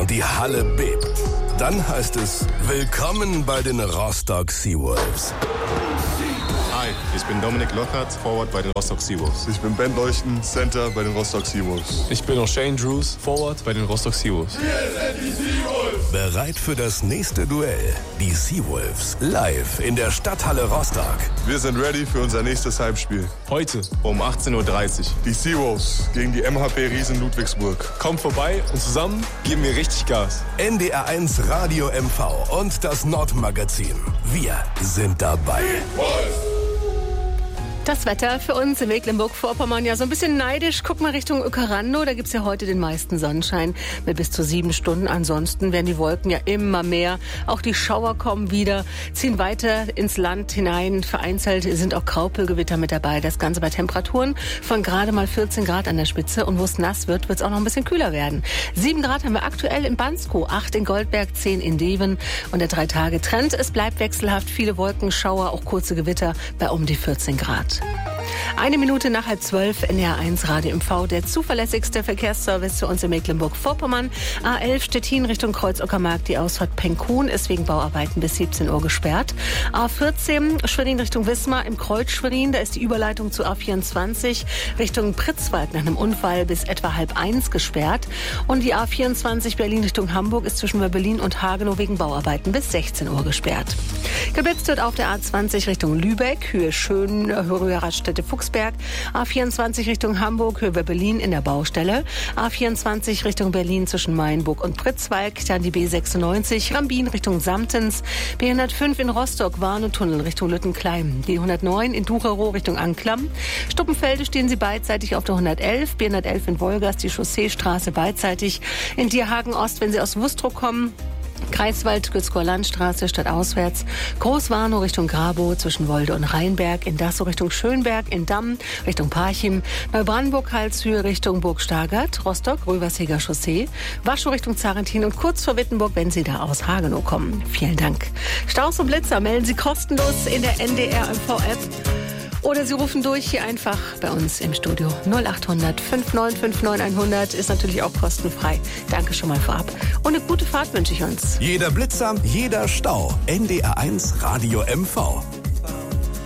und die Halle bebt, dann heißt es Willkommen bei den Rostock Seawolves. Hi, ich bin Dominik Lockhart, Forward bei den Rostock Seawolves. Ich bin Ben Leuchten, Center bei den Rostock Seawolves. Ich bin O'Shane Drews, Forward bei den Rostock Seawolves. Wir sind die Seawolves! Bereit für das nächste Duell. Die Seawolves live in der Stadthalle Rostock. Wir sind ready für unser nächstes Heimspiel. Heute Um 18:30 Uhr. Die Seawolves gegen die MHP Riesen Ludwigsburg. kommt vorbei und zusammen geben wir richtig Gas. NDR1 Radio MV und das Nordmagazin. Wir sind dabei. Das Wetter für uns in Mecklenburg-Vorpommern ja so ein bisschen neidisch. Guck mal Richtung Uekerando, da gibt's ja heute den meisten Sonnenschein mit bis zu 7 Stunden. Ansonsten werden die Wolken ja immer mehr. Auch die Schauer kommen wieder, ziehen weiter ins Land hinein. Vereinzelt sind auch Graupelgewitter mit dabei. Das Ganze bei Temperaturen von gerade mal 14 Grad an der Spitze. Und wo es nass wird, wird's auch noch ein bisschen kühler werden. 7 Grad haben wir aktuell in Banskow, 8 in Goldberg, 10 in Deven. Und der 3-Tage-Trend, es bleibt wechselhaft. Viele Wolken, Schauer, auch kurze Gewitter bei um die 14 Grad. 1 Minute nach 11:30, NDR1 Radio MV, der zuverlässigste Verkehrsservice für uns in Mecklenburg-Vorpommern. A11 Stettin Richtung Kreuz-Uckermark, die Ausfahrt Penkuhn ist wegen Bauarbeiten bis 17 Uhr gesperrt. A14 Schwerin Richtung Wismar im Kreuz Schwerin, da ist die Überleitung zu A24 Richtung Pritzwalk nach einem Unfall bis etwa 12:30 gesperrt. Und die A24 Berlin Richtung Hamburg ist zwischen Berlin und Hagenow wegen Bauarbeiten bis 16 Uhr gesperrt. Geblitzt wird auf der A20 Richtung Lübeck, Höhe Schön, Höhe Raststätte Fuchsberg. A24 Richtung Hamburg, Höhe Berlin in der Baustelle. A24 Richtung Berlin zwischen Mainburg und Pritzwalk. Dann die B96 Rambin Richtung Samtens. B105 in Rostock, Warnow-Tunnel Richtung Lüttenklein. Die 109 in Ducherow Richtung Anklam. Stuppenfelde stehen sie beidseitig auf der 111. B111 in Wolgast, die Chausseestraße beidseitig. In Dierhagen Ost, wenn Sie aus Wustrow kommen. Greifswald, Gützkower Landstraße, stadtauswärts. Großwarnow Richtung Grabow zwischen Wolde und Rheinberg. In Dassow Richtung Schönberg. In Damm Richtung Parchim. Neubrandenburg-Karlshöhe Richtung Burg Stargard. Rostock, Röversheger Chaussee. Waschow Richtung Zarentin und kurz vor Wittenburg, wenn Sie da aus Hagenow kommen. Vielen Dank. Staus und Blitzer melden Sie kostenlos in der NDR-MV-App. Oder Sie rufen durch hier einfach bei uns im Studio 0800 5959 100 ist natürlich auch kostenfrei. Danke schon mal vorab. Und eine gute Fahrt wünsche ich uns. Jeder Blitzer, jeder Stau. NDR1 Radio MV.